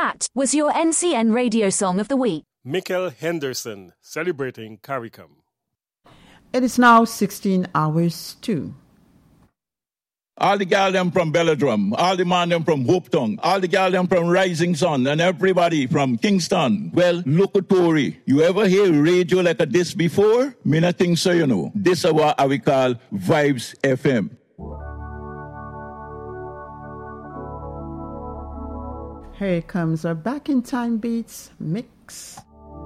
That was your NCN radio song of the week. Mikkel Henderson, celebrating CARICOM. It is now 16 hours too. All the gal them from Belladrum, all the man them from Hopeton, all the gal them from Rising Sun, and everybody from Kingston. Well, look at Tory. You ever hear radio like a this before? Me not think so, you know. This is what we call Vibes FM. Here comes our Back in Time Beats mix.